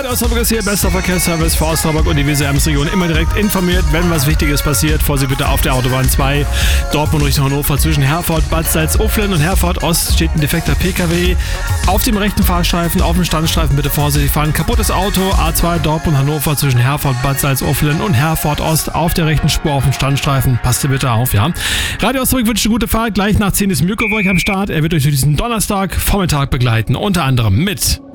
Radio Osnabrück ist hier, bester Verkehrsservice für Osnabrück und die Weser-Ems-Region. Immer direkt informiert, wenn was Wichtiges passiert. Vorsicht bitte auf der Autobahn 2, Dortmund Richtung Hannover zwischen Herford, Bad Salzuflen und Herford Ost steht ein defekter PKW. Auf dem rechten Fahrstreifen, auf dem Standstreifen bitte vorsichtig fahren. Kaputtes Auto, A2 Dortmund Hannover zwischen Herford, Bad Salzuflen und Herford Ost auf der rechten Spur auf dem Standstreifen. Passt ihr bitte auf, ja? Radio Osnabrück wünscht eine gute Fahrt. Gleich nach 10 ist Mirko für euch am Start. Er wird euch durch diesen Donnerstag Vormittag begleiten. Unter anderem mit